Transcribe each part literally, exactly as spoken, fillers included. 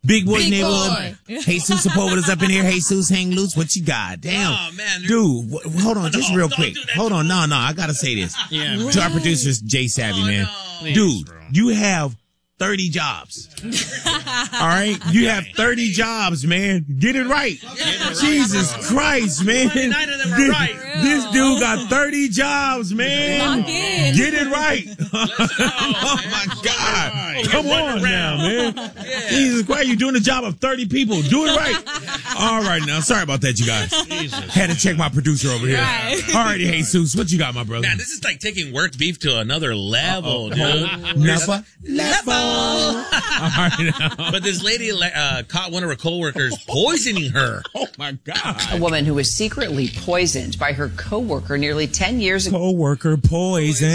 Big Boys Big Neighborhood. Boy. Jesus Sepulveda's up in here. Jesus Hang Loose. What you got? Damn. Oh, man. Dude, w- hold on. Just No, real don't quick. do that Hold to on. me. No, no. I got to say this. Yeah, To our producers, Jay Savvy, Oh, man. no. Please, Dude, bro. you have thirty jobs. All right? You have thirty jobs, man. Get it right. Jesus Christ, man. twenty-nine of them are This- right. This dude got thirty jobs, man. Lock in. Get it right. Oh, my God. Come on now, man. Jesus Christ, you're doing the job of thirty people. Do it right. All right, now. Sorry about that, you guys. Jesus. Had to check my producer over here. Right. All righty, Jesus, what you got, my brother? Man, this is like taking worked beef to another level, dude. Never level. All right, now. But this lady uh, caught one of her coworkers poisoning her. Oh, my God. A woman who was secretly poisoned by her coworker nearly ten years ago. Co-worker poison.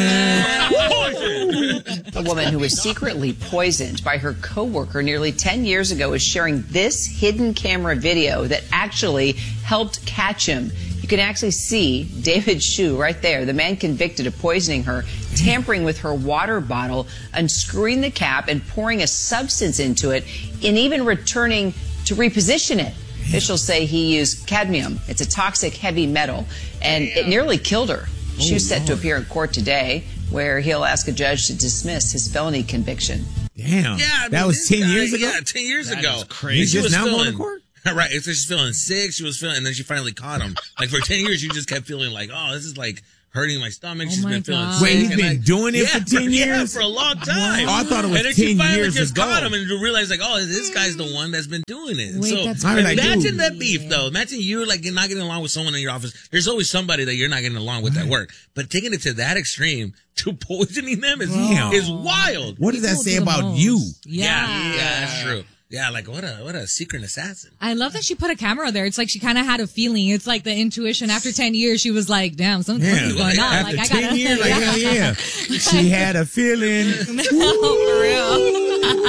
A woman who was secretly poisoned by her coworker nearly ten years ago is sharing this hidden camera video that actually helped catch him. You can actually see David Shu right there, the man convicted of poisoning her, tampering with her water bottle, unscrewing the cap and pouring a substance into it, and even returning to reposition it. Officials say he used cadmium. It's a toxic heavy metal, and it nearly killed her. Shu's set to appear in court today, where he'll ask a judge to dismiss his felony conviction. Damn. Yeah, I mean, that was this ten guy- years ago? Yeah, ten years That ago. is crazy. She just now going to court? Right. So she's feeling sick. She was feeling, and then she finally caught him. Like for ten years, she just kept feeling like, oh, this is like hurting my stomach. Oh She's my been feeling God. sick. Wait, he's and been I- doing it yeah, for ten yeah, years? for a long time. Oh, I thought it was and then she ten finally years just ago. caught him and realized like, oh, this guy's the one that's been doing it. Wait, so that's I was like, imagine dude. that beef though. Imagine you're like you're not getting along with someone in your office. There's always somebody that you're not getting along with at work. But taking it to that extreme to poisoning them is Damn. is wild. What does that People say do the about most. you? Yeah. yeah, yeah, that's true. Yeah, like what a what a secret assassin. I love that she put a camera there. It's like she kind of had a feeling. It's like the intuition. After ten years, she was like, damn, something- Yeah. something's going on. After Like, I ten gotta, years, like, yeah. hell yeah. She had a feeling. No, for real.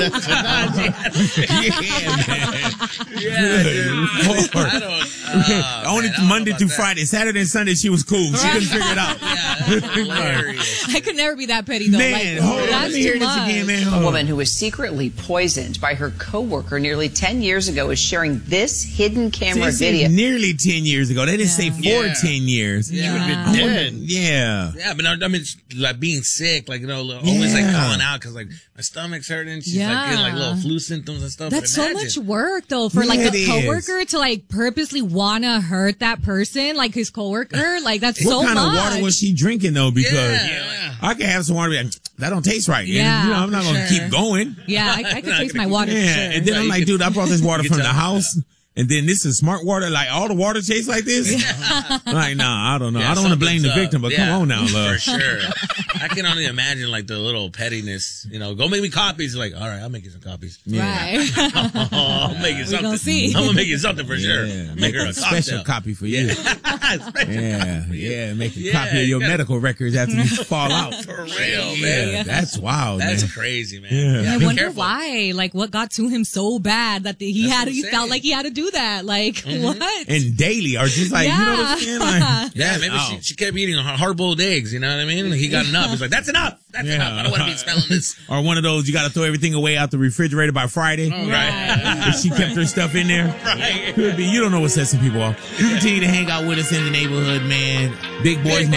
Yeah, man. Yeah, Good Lord. I don't. Uh, Only man, I don't Monday know through about that. Friday. Saturday and Sunday, she was cool. She couldn't figure it out. Yeah, that's hilarious. I could never be that petty though. Man, like, hold on. Let that's me hear too this much. again, man. A Hold on. woman who was secretly poisoned by her coworker nearly ten years ago is sharing this hidden See, camera it said video. nearly ten years ago. They didn't say for Yeah. ten years. You would have I been wonder- dead. Yeah. Yeah, but I I mean, it's like being sick, like you know, always like Yeah. calling out because like my stomach's hurting. She's like getting like little Yeah. flu symptoms and stuff. That's But so imagine. much work though for like Yeah, the it coworker to like purposely wanna hurt that person, like his coworker. Like that's What so kind much. of water was she drinking though? Because Yeah. I can have some water. Be like, that don't taste right. And, Yeah, you know, I'm not for gonna sure. keep going. Yeah, I, I could taste my water Yeah. for sure. And then I'm you like, can- dude, I brought this water you from can the tell. house. And then this is smart water. Like all the water tastes like this. Like, nah, I don't know. Yeah, I don't want to blame the something's victim, up. but Yeah, come on now, for love. sure. I can only imagine like the little pettiness. You know, go make me copies. Like, all right, I'll make you some copies. Right. I'll make you We something. gonna see. I'm gonna make you something for sure. Yeah, Make her a special cocktail. copy for you. Special Yeah, yeah. Make a Yeah, copy of your you gotta- medical records after you fall out. for real, Yeah, man. that's wild, That's man. crazy, man. Yeah. I be wonder careful. why. Like, what got to him so bad that the, he That's had what I'm he felt saying. like he had to do that. Like, what? And daily, or just like, you know what I'm saying? Like, Yeah, that's maybe out. she, she kept eating hard boiled eggs. You know what I mean? He got enough. He's like, that's enough. That's Yeah. enough. I don't want to be smelling this. Or one of those, you got to throw everything away out the refrigerator by Friday. Right. If she kept her stuff in there. Right. Could be. You don't know what sets some people off. You continue to hang out with us in the neighborhood, man. Big Boys